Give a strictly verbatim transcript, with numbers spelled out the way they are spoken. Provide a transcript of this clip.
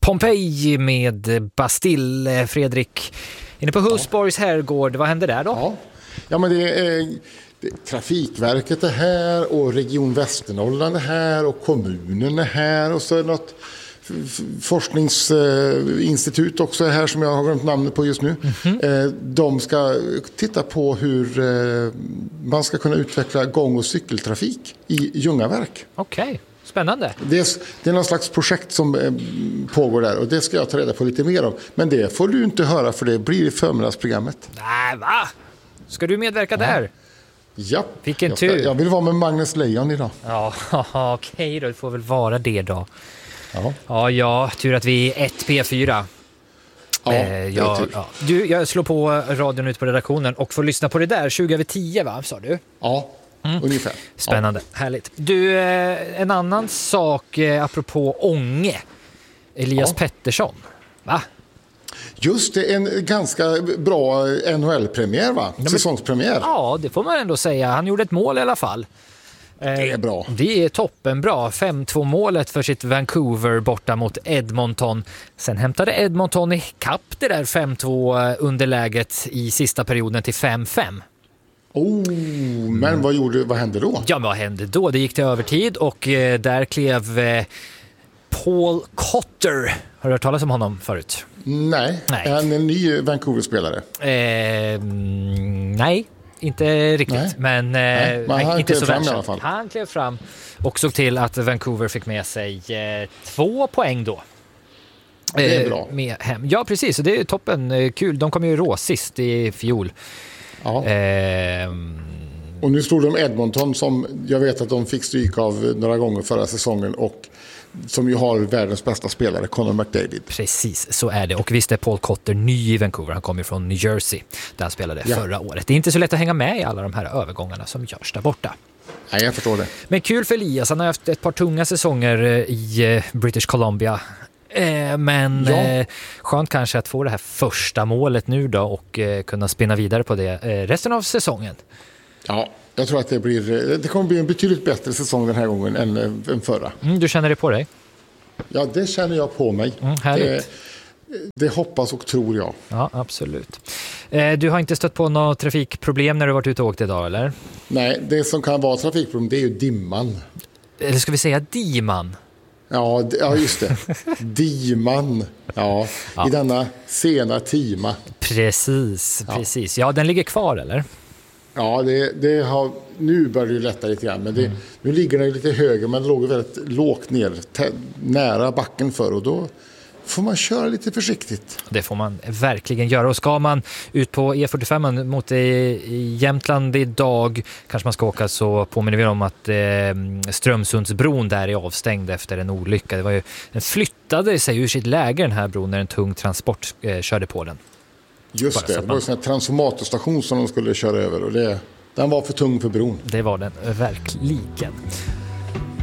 Pompeji med Bastille, Fredrik. Inne på Husborgs herrgård, vad händer där då? Ja, ja men det är, det, Trafikverket är här och Region Västernorrland är här och kommunen är här och så är det något f- forskningsinstitut också är här som jag har glömt namnet på just nu. Mm-hmm. De ska titta på hur man ska kunna utveckla gång- och cykeltrafik i Ljungaverk. Okej. Okay. Spännande. Det är, det är någon slags projekt som eh, pågår där och det ska jag ta reda på lite mer om. Men det får du inte höra för det blir i förmiddagsprogrammet. Nej, va? Ska du medverka ja. där? Ja. Vilken jag, tur. Jag vill vara med Magnus Lejon idag. Ja, okej okay då. Det får väl vara det då. Ja, ja, ja tur att vi är ett P fyra. Ja, eh, jag, ja. Du, jag slår på radion ut på redaktionen och får lyssna på det där tjugo över tio, va? Sa du? Ja. Mm. Ungefär. Spännande, ja. Härligt. Du, en annan sak apropå Ånge. Elias ja. Pettersson, va? Just det, en ganska bra N H L-premiär, va? Ja, säsongspremiär. Ja, det får man ändå säga. Han gjorde ett mål i alla fall. Det är bra. Det är toppenbra. fem två målet för sitt Vancouver borta mot Edmonton. Sen hämtade Edmonton i kapp det där fem två underläget i sista perioden till fem fem. Oh, men vad, gjorde, vad hände då? Ja, men vad hände då? Det gick till övertid och eh, där klev eh, Paul Cotter. Har du hört talas om honom förut? Nej, nej. Är han en ny Vancouver-spelare? Eh, nej, inte riktigt. Nej. Men, eh, nej, men han inte klev så fram i alla fall. Han klev fram och såg till att Vancouver fick med sig eh, två poäng då. Det är bra. Med hem. Ja, precis. Det är toppen. Kul. De kom ju rå sist i fjol. Ja. Eh, och nu står de Edmonton som jag vet att de fick stryk av några gånger förra säsongen och som ju har världens bästa spelare, Connor McDavid. Precis, så är det. Och visst är Paul Cotter ny i Vancouver. Han kommer från New Jersey där han spelade ja. förra året. Det är inte så lätt att hänga med i alla de här övergångarna som görs där borta. Nej, jag förstår det. Men kul för Elias. Han har haft ett par tunga säsonger i British Columbia. Men ja. eh, skönt kanske att få det här första målet nu då och eh, kunna spinna vidare på det eh, resten av säsongen. Ja, jag tror att det blir det kommer bli en betydligt bättre säsong den här gången än, än förra. Mm, du känner det på dig? Ja, det känner jag på mig. Mm, härligt. Det, det hoppas och tror jag. Ja, absolut. Eh, du har inte stött på något trafikproblem när du varit ute och åkt idag, eller? Nej, det som kan vara trafikproblem det är ju dimman. Eller ska vi säga diman? Ja, ja, just det. Diman. Ja, ja, i denna sena timma. Precis, precis. Ja, den ligger kvar, eller? Ja, det, det har, nu börjar det lätta lite grann. Men det, mm. nu ligger den lite högre, men det låg väldigt lågt ner, t- nära backen för. Och då får man köra lite försiktigt. Det får man verkligen göra. Och ska man ut på E fyrtiofem mot i Jämtland idag, kanske man ska åka, så påminner vi om att eh, Strömsundsbron där är avstängd efter en olycka. Det var ju, den flyttade sig ur sitt läge, den här bron, när en tung transport eh, körde på den. Just det, det var en transformatorstation som de skulle köra över och det, den var för tung för bron. Det var den verkligen.